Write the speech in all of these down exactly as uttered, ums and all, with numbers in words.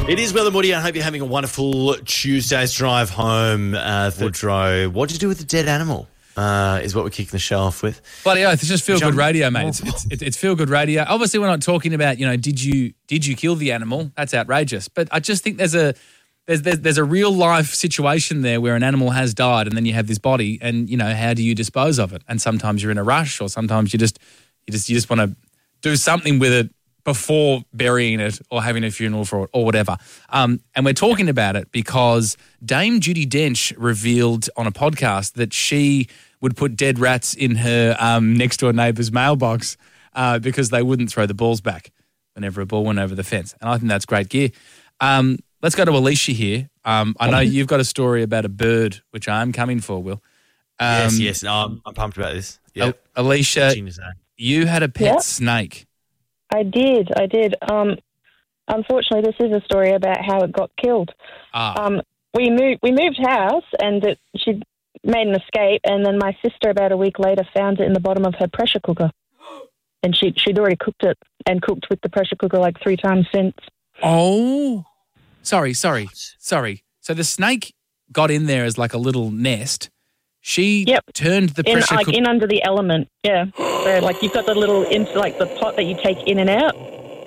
It is Will and Woody. I hope you're having a wonderful Tuesday's drive home. Uh, the Dro. What did you do with the dead animal? Uh, is what we're kicking the show off with. Bloody oath, it's just feel-good radio, mate. It's, it's, it's, it's feel-good radio. Obviously, we're not talking about, you know, did you did you kill the animal? That's outrageous. But I just think there's a there's there's, there's a real-life situation there where an animal has died and then you have this body and, you know, how do you dispose of it? And sometimes you're in a rush or sometimes you just you just, you just want to do something with it before burying it or having a funeral for it or whatever. Um, and we're talking about it because Dame Judi Dench revealed on a podcast that she would put dead rats in her um, next-door neighbour's mailbox uh, because they wouldn't throw the balls back whenever a ball went over the fence. And I think that's great gear. Um, let's go to Alicia here. Um, I know you've got a story about a bird, which I'm coming for, Will. Um, yes, yes. No, I'm, I'm pumped about this. Yeah, Alicia, you had a pet Yep. snake. I did, I did. Um, unfortunately, this is a story about how it got killed. Ah. Um, we moved, we moved house, and it, she made an escape. And then my sister, about a week later, found it in the bottom of her pressure cooker, and she she'd already cooked it and cooked with the pressure cooker like three times since. Oh, sorry, sorry, sorry. So the snake got in there as like a little nest. She Yep. turned the In pressure like cooker. in under the element, yeah. So like you've got the little into like the pot that you take in and out.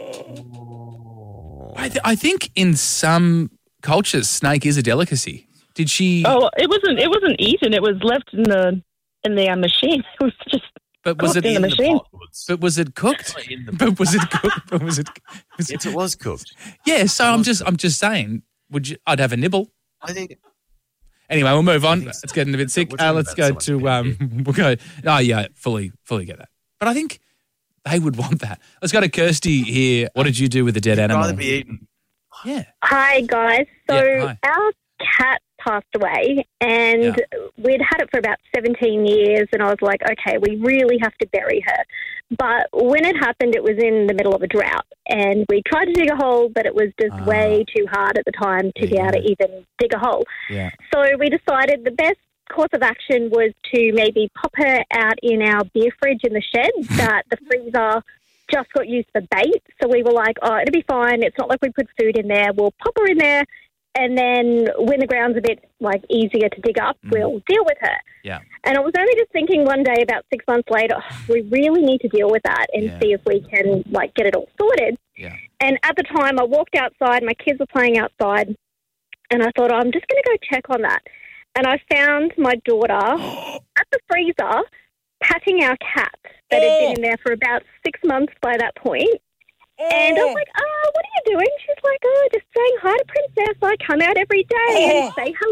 I, th- I think in some cultures, snake is a delicacy. Did she? Oh, it wasn't. It wasn't eaten. It was left in the in the uh, machine. It was just. But was cooked it in the In the machine? pot, Woods. But was it cooked? Not in the But was it cooked? But was it? Was Yes, it it was cooked. yeah. So I'm just, I'm just saying. Would you? I'd have a nibble. I think. Anyway, we'll move on. think so. It's getting a bit sick. We're Uh, talking let's about go someone to. Um, we'll go. Oh yeah, fully, fully get that. But I think they would want that. Let's go to Kirsty here. What did you do with the dead animal? Rather be eaten. Yeah. Hi, guys. So Yeah, hi. our cat passed away and Yeah. we'd had it for about seventeen years and I was like, okay, we really have to bury her. But when it happened, it was in the middle of a drought and we tried to dig a hole, but it was just Ah. way too hard at the time to Yeah, be able to yeah. even dig a hole. Yeah. So we decided the best course of action was to maybe pop her out in our beer fridge in the shed that the freezer just got used for bait. So we were like, oh, it'll be fine. It's not like we put food in there. We'll pop her in there. And then when the ground's a bit like easier to dig up, Mm. we'll deal with her. Yeah. And I was only just thinking one day about six months later, oh, we really need to deal with that and Yeah. see if we can like get it all sorted. Yeah. And at the time I walked outside, my kids were playing outside and I thought, oh, I'm just going to go check on that. And I found my daughter at the freezer patting our cat that had been in there for about six months by that point. And I was like, oh, what are you doing? She's like, oh, just saying hi to Princess. I come out every day and say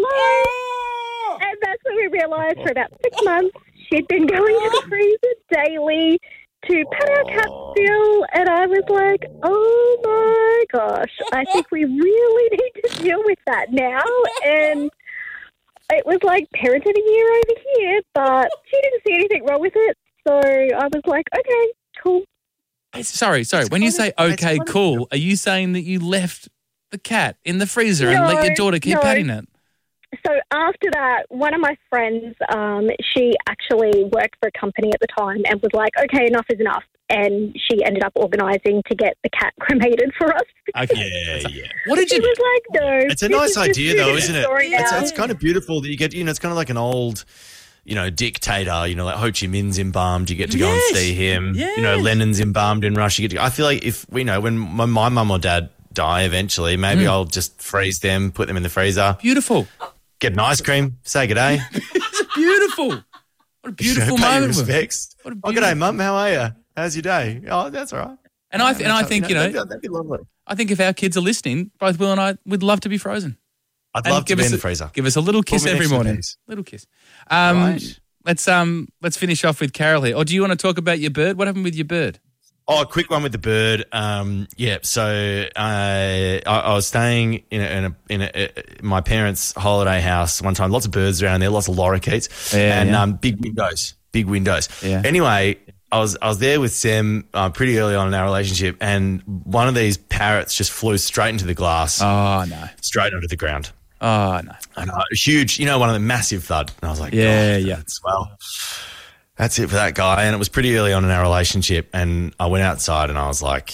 hello. And that's when we realised for about six months she'd been going to the freezer daily to pet our cat still. And I was like, oh, my gosh, I think we really need to deal with that now. And it was like parent of the year over here, but she didn't see anything wrong with it. So I was like, okay, cool. Sorry, sorry. When you say quite a- it's okay, quite a- cool, are you saying that you left the cat in the freezer and let your No, daughter keep no. patting it? So after that, one of my friends, um, she actually worked for a company at the time and was like, okay, enough is enough. And she ended up organising to get the cat cremated for us. Okay. Yeah, yeah. What did She you? was like, no. It's a this nice is just idea, too though, good a isn't it? story It's, now. it's kind of beautiful that you get, you know, it's kind of like an old, you know, dictator, you know, like Ho Chi Minh's embalmed, you get to go Yes. and see him. You know, Yes. Lenin's embalmed in Russia. You get to, I feel like if, you know, when my, my mum or dad die eventually, maybe Mm. I'll just freeze them, put them in the freezer, Beautiful. get an ice cream, say good day. It's beautiful. What a beautiful Pay your moment. Will. respects. What a Oh, good beautiful- day, mum. How are you? How's your day? Oh, that's all right. And I th- and I think you know, that'd be, that'd be lovely. I think if our kids are listening, both Will and I would love to be frozen. I'd And love to give be us in the a- freezer. Give us a little kiss me every next to the morning. piece. Little kiss. Um, Right. Let's um let's finish off with Carol here. Or do you want to talk about your bird? What happened with your bird? Oh, a quick one with the bird. Um, yeah, so uh, I, I was staying in a, in, a, in a, uh, my parents' holiday house one time. Lots of birds around there, lots of lorikeets, Yeah, and yeah. Um, big windows, big windows. Yeah. Anyway, I was I was there with Sam uh, pretty early on in our relationship, and one of these parrots just flew straight into the glass, Oh no. straight onto the ground. Oh no. And uh, huge, you know, one of the massive thud. And I was like, Yeah, oh, yeah. that's, well, that's it for that guy. And it was pretty early on in our relationship. And I went outside and I was like,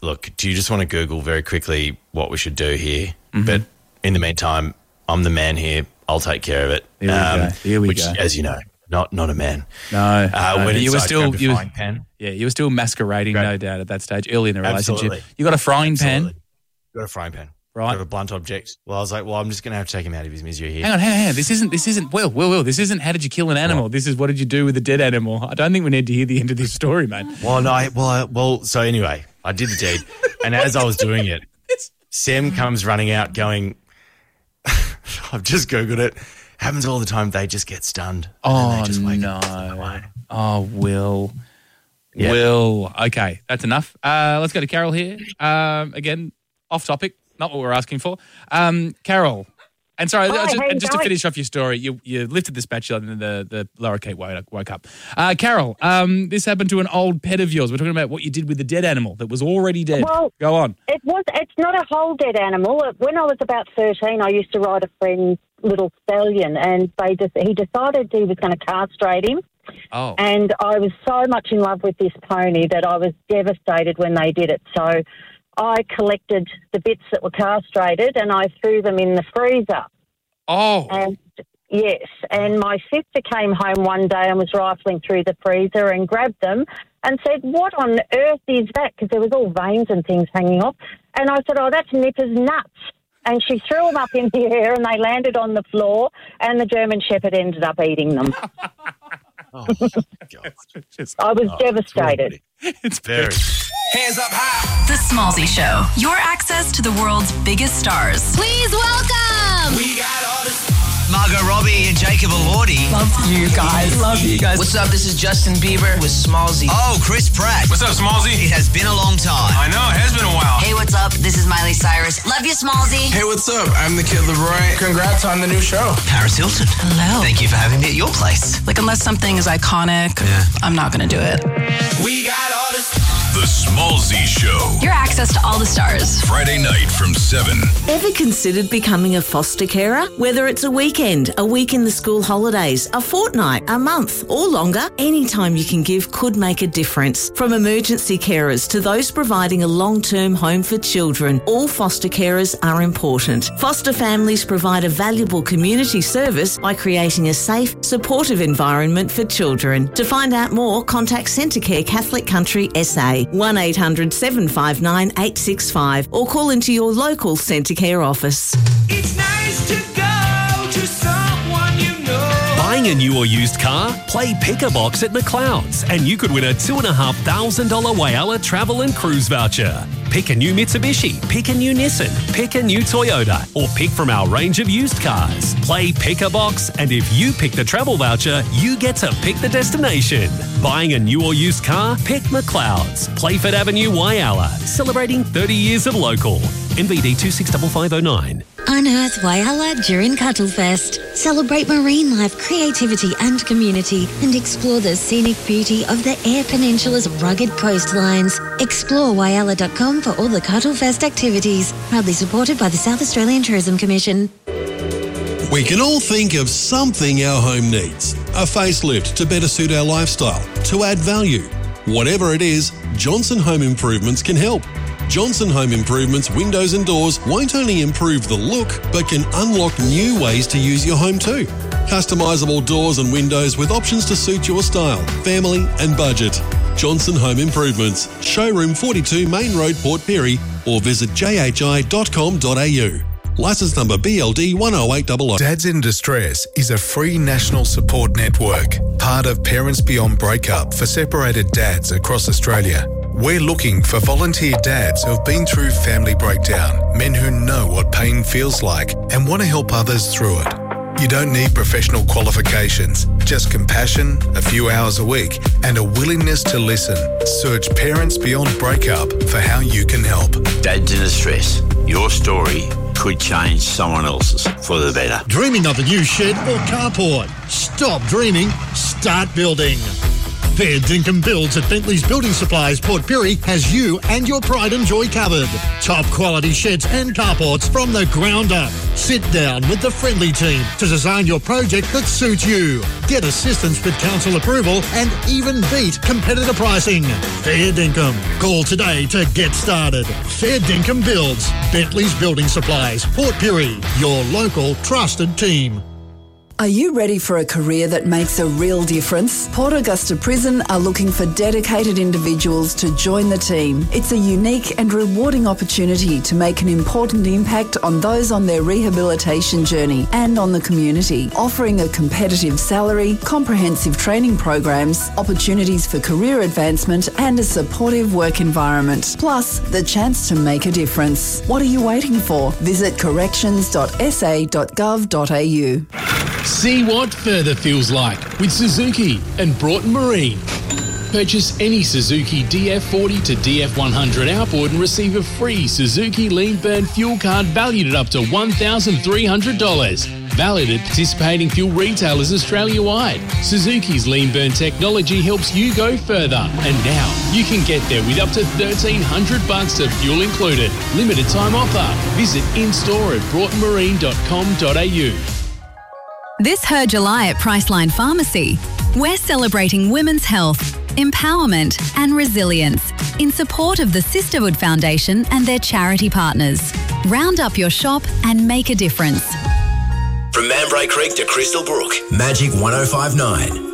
look, do you just want to Google very quickly what we should do here? Mm-hmm. But in the meantime, I'm the man here. I'll take care of it. Here we um, go. Here we which, go. as you know, not not a man. No, Uh, no, when you were inside, still grabbed a you, frying pan. yeah, you were still masquerading, Grab- no doubt, at that stage, early in the relationship. Absolutely. You got a frying pan, Absolutely. Got a frying pan. right? Got a blunt object. Well, I was like, well, I'm just going to have to take him out of his misery here. Hang on, hang on, hang on. This isn't, this isn't, Will, Will, Will, this isn't how did you kill an animal. This is what did you do with a dead animal. I don't think we need to hear the end of this story, mate. Well, no, I, well, I, well, so anyway, I did the deed. And as I was doing it, Sam comes running out going, I've just Googled it. Happens all the time. They just get stunned. And then Oh, they just wake no. up away. Oh, Will. Yeah. Will. Okay, that's enough. Uh, let's go to Carol here. Um, again, off topic, not what we're asking for. Um, Carol. And sorry, Hi, just, how you and just to going? finish off your story, you, you lifted the spatula and then the, the lower Kate woke, woke up. Uh, Carol, um, this happened to an old pet of yours. We're talking about what you did with the dead animal that was already dead. Well, Go on. It was. It's not a whole dead animal. When I was about thirteen, I used to ride a friend's little stallion, and they just he decided he was going to castrate him. Oh. And I was so much in love with this pony that I was devastated when they did it. So I collected the bits that were castrated and I threw them in the freezer. Oh. And yes, and my sister came home one day and was rifling through the freezer and grabbed them and said, "What on earth is that?" Because there was all veins and things hanging off. And I said, "Oh, that's Nipper's nuts." And she threw them up in the air and they landed on the floor and the German Shepherd ended up eating them. Oh, God. Just- I was Oh, devastated. it's Very. Hands up high. The Smallsy Show. Your access to the world's biggest stars. Please welcome. We got all this. Margot Robbie and Jacob Elordi. Love you guys. Love you guys. What's up? This is Justin Bieber with Smallsy. Oh, Chris Pratt. What's up, Smallsy? It has been a long time. I know, it has been a while. Hey, what's up? This is Miley Cyrus. Love you, Smallsy. Hey, what's up? I'm the Kid Leroy. Congrats on the new show. Paris Hilton. Hello. Thank you for having me at your place. Like, unless something is iconic, Yeah. I'm not going to do it. We got all this. The Smallsy Show. Your access to all the stars. Friday night from seven. Ever considered becoming a foster carer? Whether it's a weekend, a week in the school holidays, a fortnight, a month, or longer, any time you can give could make a difference. From emergency carers to those providing a long-term home for children, all foster carers are important. Foster families provide a valuable community service by creating a safe, supportive environment for children. To find out more, contact Centrecare Catholic Country S A, one eight hundred seven five nine eight six five, or call into your local Centrecare office. It's nice to go to someone you know. Buying a new or used car? Play Pick-a-Box at McLeod's and you could win a two thousand five hundred dollars Whyalla travel and cruise voucher. Pick a new Mitsubishi, pick a new Nissan, pick a new Toyota, or pick from our range of used cars. Play Pick-a-Box, and if you pick the travel voucher, you get to pick the destination. Buying a new or used car? Pick McLeod's. Playford Avenue, Whyalla. Celebrating thirty years of local. N V D two six five five zero nine. Unearth Whyalla during Cuttlefest. Celebrate marine life, creativity and community and explore the scenic beauty of the Eyre Peninsula's rugged coastlines. Explore whyalla dot com for all the Cuttlefest activities. Proudly supported by the South Australian Tourism Commission. We can all think of something our home needs. A facelift to better suit our lifestyle, to add value. Whatever it is, Johnson Home Improvements can help. Johnson Home Improvements windows and doors won't only improve the look, but can unlock new ways to use your home too. Customisable doors and windows with options to suit your style, family and budget. Johnson Home Improvements, Showroom forty-two Main Road, Port Pirie, or visit j h i dot com dot a u. Licence number B L D one oh eight hundred. Dads in Distress is a free national support network, part of Parents Beyond Breakup for separated dads across Australia. We're looking for volunteer dads who have been through family breakdown, men who know what pain feels like and want to help others through it. You don't need professional qualifications, just compassion, a few hours a week, and a willingness to listen. Search Parents Beyond Breakup for how you can help. Dads in Distress. Your story could change someone else's for the better. Dreaming of a new shed or carport? Stop dreaming, start building. Fair Dinkum Builds at Bentley's Building Supplies, Port Pirie, has you and your pride and joy covered. Top quality sheds and carports from the ground up. Sit down with the friendly team to design your project that suits you. Get assistance with council approval and even beat competitor pricing. Fair Dinkum. Call today to get started. Fair Dinkum Builds. Bentley's Building Supplies, Port Pirie. Your local trusted team. Are you ready for a career that makes a real difference? Port Augusta Prison are looking for dedicated individuals to join the team. It's a unique and rewarding opportunity to make an important impact on those on their rehabilitation journey and on the community, offering a competitive salary, comprehensive training programs, opportunities for career advancement and a supportive work environment, plus the chance to make a difference. What are you waiting for? Visit corrections dot s a dot gov dot a u. See what further feels like with Suzuki and Broughton Marine. Purchase any Suzuki D F forty to D F one hundred outboard and receive a free Suzuki Lean Burn fuel card valued at up to one thousand three hundred dollars. Valid at participating fuel retailers Australia-wide. Suzuki's Lean Burn technology helps you go further. And now you can get there with up to thirteen hundred bucks of fuel included. Limited time offer. Visit in-store at broughton marine dot com dot a u. This Her July at Priceline Pharmacy, we're celebrating women's health, empowerment and resilience in support of the Sisterhood Foundation and their charity partners. Round up your shop and make a difference. From Mambray Creek to Crystal Brook, Magic one oh five point nine.